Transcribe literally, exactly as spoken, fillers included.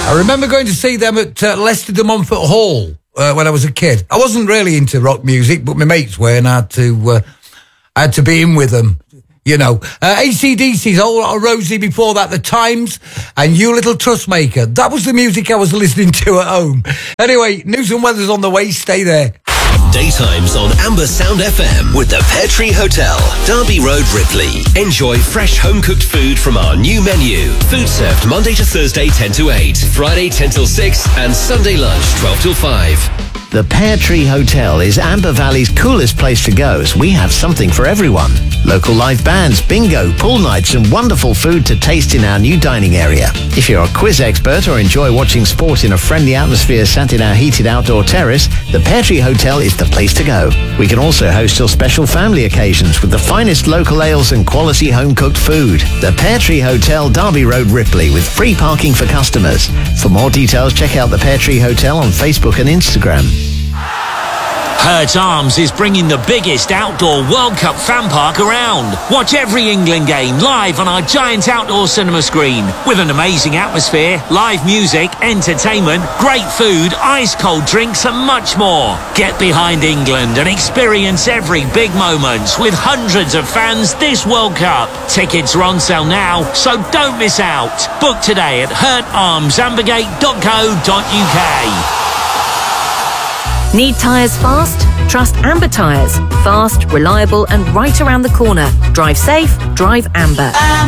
I remember going to see them at uh, Leicester de Montfort Hall uh, when I was a kid. I wasn't really into rock music, but my mates were, and I had to, uh, I had to be in with them. You know, uh, A C D C's Old Lot of Rosie, before that, The Times, and You Little Trustmaker. That was the music I was listening to at home. Anyway, news and weather's on the way. Stay there. Daytimes on Amber Sound F M with the Pear Tree Hotel, Derby Road, Ripley. Enjoy fresh home-cooked food from our new menu. Food served Monday to Thursday ten to eight, Friday ten till six, and Sunday lunch twelve till five. The Pear Tree Hotel is Amber Valley's coolest place to go, as we have something for everyone. Local live bands, bingo, pool nights, and wonderful food to taste in our new dining area. If you're a quiz expert or enjoy watching sport in a friendly atmosphere sat in our heated outdoor terrace, the Pear Tree Hotel is the place to go. We can also host your special family occasions with the finest local ales and quality home-cooked food. The Pear Tree Hotel, Derby Road, Ripley, with free parking for customers. For more details, check out the Pear Tree Hotel on Facebook and Instagram. Hurt Arms is bringing the biggest outdoor World Cup fan park around. Watch every England game live on our giant outdoor cinema screen with an amazing atmosphere, live music, entertainment, great food, ice-cold drinks and much more. Get behind England and experience every big moment with hundreds of fans this World Cup. Tickets are on sale now, so don't miss out. Book today at hurt arms ambergate dot co dot U K. Need tyres fast? Trust Amber Tyres. Fast, reliable and right around the corner. Drive safe, drive Amber.